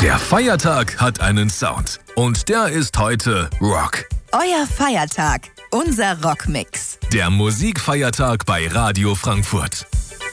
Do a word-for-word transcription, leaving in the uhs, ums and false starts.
Der Feiertag hat einen Sound und der ist heute Rock. Euer Feiertag, unser Rockmix. Der Musikfeiertag bei Radio Frankfurt.